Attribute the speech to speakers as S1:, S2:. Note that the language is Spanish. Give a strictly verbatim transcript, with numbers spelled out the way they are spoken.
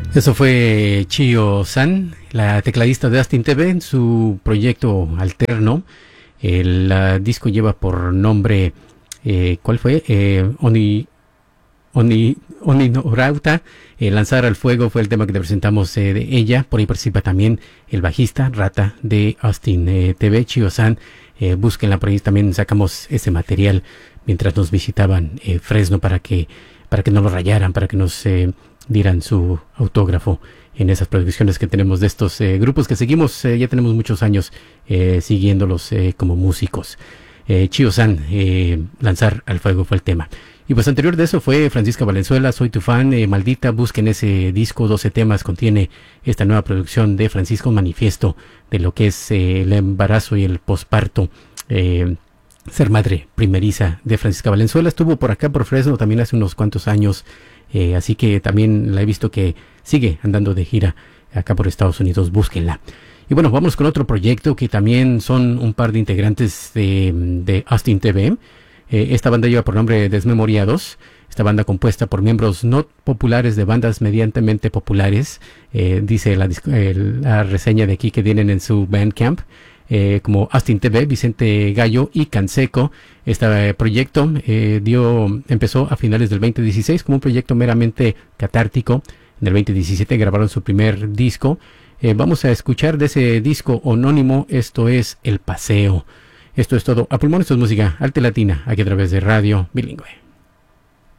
S1: Eso fue Chio San, la tecladista de Austin T V, en su proyecto alterno. El uh, disco lleva por nombre, eh, ¿cuál fue? Eh, Oni, Oni, Oni no Rauta. Eh, Lanzar al Fuego fue el tema que te presentamos eh, de ella. Por ahí participa también el bajista Rata de Austin eh, T V, Chio San. Eh, búsquenla, por ahí también sacamos ese material mientras nos visitaban eh, Fresno para que, para que no lo rayaran, para que nos eh, dieran su autógrafo en esas producciones que tenemos de estos eh, grupos que seguimos, eh, ya tenemos muchos años eh, siguiéndolos eh, como músicos. Eh, Chio San, eh, Lanzar al Fuego fue el tema. Y pues anterior de eso fue Francisca Valenzuela, Soy tu fan, eh, Maldita. Busquen ese disco, doce temas, contiene esta nueva producción de Francisca, un manifiesto de lo que es eh, el embarazo y el posparto, eh, ser madre primeriza de Francisca Valenzuela. Estuvo por acá por Fresno también hace unos cuantos años, eh, así que también la he visto que sigue andando de gira acá por Estados Unidos. Búsquenla. Y bueno, vamos con otro proyecto que también son un par de integrantes de, de Austin T V. Eh, esta banda lleva por nombre Desmemoriados. Esta banda compuesta por miembros no populares de bandas medianamente populares. Eh, dice la, eh, la reseña de aquí que tienen en su Bandcamp. Eh, como Austin T V, Vicente Gallo y Canseco. Este proyecto eh, dio, empezó a finales del veinte dieciséis como un proyecto meramente catártico. En el veinte diecisiete grabaron su primer disco. Eh, vamos a escuchar de ese disco anónimo. Esto es El Paseo. Esto es todo. A pulmón, esto es música arte latina, aquí a través de Radio Bilingüe.